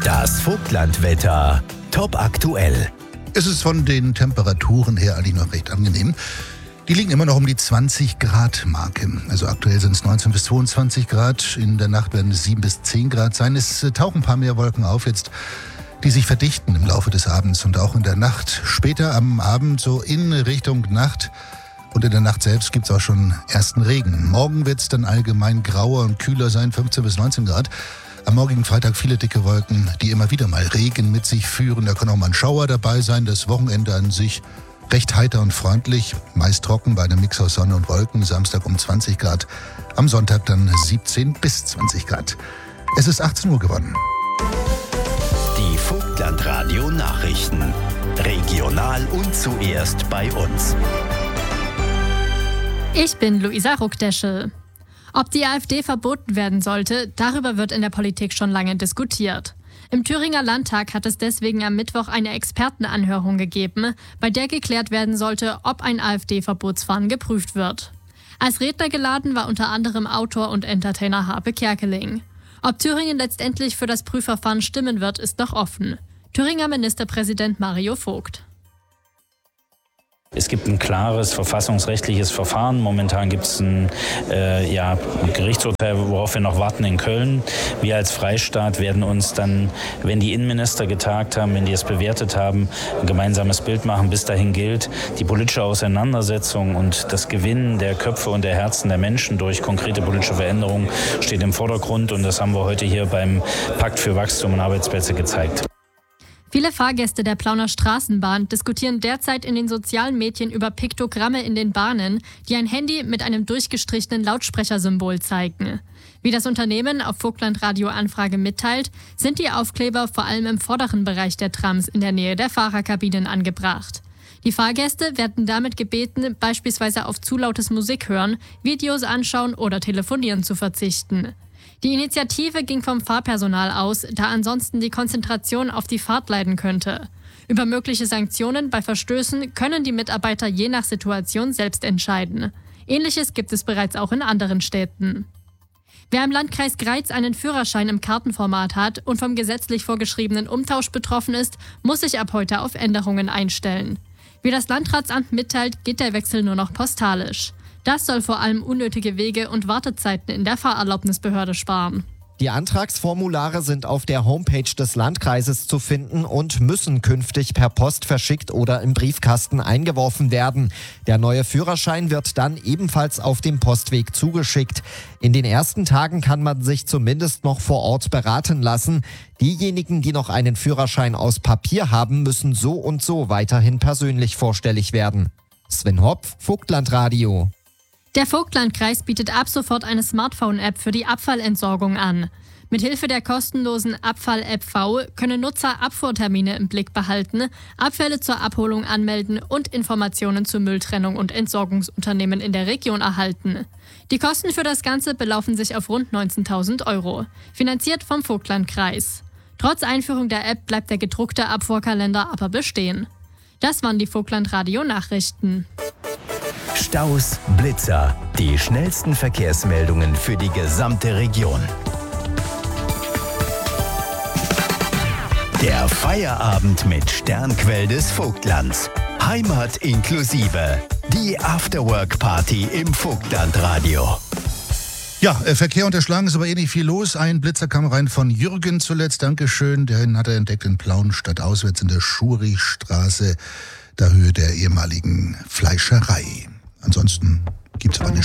Das Vogtlandwetter. Top aktuell. Es ist von den Temperaturen her eigentlich noch recht angenehm. Die liegen immer noch um die 20 Grad Marke. Also aktuell sind es 19 bis 22 Grad. In der Nacht werden es 7 bis 10 Grad sein. Es tauchen ein paar mehr Wolken auf jetzt, die sich verdichten im Laufe des Abends und auch in der Nacht. Später am Abend, so in Richtung Nacht. Und in der Nacht selbst gibt es auch schon ersten Regen. Morgen wird es dann allgemein grauer und kühler sein, 15 bis 19 Grad. Am morgigen Freitag viele dicke Wolken, die immer wieder mal Regen mit sich führen. Da kann auch mal ein Schauer dabei sein. Das Wochenende an sich recht heiter und freundlich, meist trocken bei einem Mix aus Sonne und Wolken. Samstag um 20 Grad, am Sonntag dann 17 bis 20 Grad. Es ist 18 Uhr geworden. Die Vogtlandradio Nachrichten. Regional und zuerst bei uns. Ich bin Luisa Ruckdeschel. Ob die AfD verboten werden sollte, darüber wird in der Politik schon lange diskutiert. Im Thüringer Landtag hat es deswegen am Mittwoch eine Expertenanhörung gegeben, bei der geklärt werden sollte, ob ein AfD-Verbotsfahren geprüft wird. Als Redner geladen war unter anderem Autor und Entertainer Harpe Kerkeling. Ob Thüringen letztendlich für das Prüfverfahren stimmen wird, ist noch offen. Thüringer Ministerpräsident Mario Vogt. Es gibt ein klares verfassungsrechtliches Verfahren. Momentan gibt es ein Gerichtsurteil, worauf wir noch warten in Köln. Wir als Freistaat werden uns dann, wenn die Innenminister getagt haben, wenn die es bewertet haben, ein gemeinsames Bild machen. Bis dahin gilt, die politische Auseinandersetzung und das Gewinnen der Köpfe und der Herzen der Menschen durch konkrete politische Veränderungen steht im Vordergrund. Und das haben wir heute hier beim Pakt für Wachstum und Arbeitsplätze gezeigt. Viele Fahrgäste der Plauner Straßenbahn diskutieren derzeit in den sozialen Medien über Piktogramme in den Bahnen, die ein Handy mit einem durchgestrichenen Lautsprechersymbol zeigen. Wie das Unternehmen auf Vogtlandradio Anfrage mitteilt, sind die Aufkleber vor allem im vorderen Bereich der Trams in der Nähe der Fahrerkabinen angebracht. Die Fahrgäste werden damit gebeten, beispielsweise auf zu lautes Musik hören, Videos anschauen oder telefonieren zu verzichten. Die Initiative ging vom Fahrpersonal aus, da ansonsten die Konzentration auf die Fahrt leiden könnte. Über mögliche Sanktionen bei Verstößen können die Mitarbeiter je nach Situation selbst entscheiden. Ähnliches gibt es bereits auch in anderen Städten. Wer im Landkreis Greiz einen Führerschein im Kartenformat hat und vom gesetzlich vorgeschriebenen Umtausch betroffen ist, muss sich ab heute auf Änderungen einstellen. Wie das Landratsamt mitteilt, geht der Wechsel nur noch postalisch. Das soll vor allem unnötige Wege und Wartezeiten in der Fahrerlaubnisbehörde sparen. Die Antragsformulare sind auf der Homepage des Landkreises zu finden und müssen künftig per Post verschickt oder im Briefkasten eingeworfen werden. Der neue Führerschein wird dann ebenfalls auf dem Postweg zugeschickt. In den ersten Tagen kann man sich zumindest noch vor Ort beraten lassen. Diejenigen, die noch einen Führerschein aus Papier haben, müssen so und so weiterhin persönlich vorstellig werden. Sven Hopf, Vogtlandradio. Der Vogtlandkreis bietet ab sofort eine Smartphone-App für die Abfallentsorgung an. Mithilfe der kostenlosen Abfall-App V können Nutzer Abfuhrtermine im Blick behalten, Abfälle zur Abholung anmelden und Informationen zu Mülltrennung und Entsorgungsunternehmen in der Region erhalten. Die Kosten für das Ganze belaufen sich auf rund 19.000 €, finanziert vom Vogtlandkreis. Trotz Einführung der App bleibt der gedruckte Abfuhrkalender aber bestehen. Das waren die Vogtlandradio-Nachrichten. Staus, Blitzer, die schnellsten Verkehrsmeldungen für die gesamte Region. Der Feierabend mit Sternquell des Vogtlands. Heimat inklusive. Die Afterwork-Party im Vogtlandradio. Ja, Verkehr unterschlagen, ist aber eh nicht viel los. Ein Blitzer kam rein von Jürgen zuletzt, Dankeschön. Den hat er entdeckt in Plauen, stadtauswärts in der Schurichstraße, der Höhe der ehemaligen Fleischerei. Ansonsten gibt es aber eine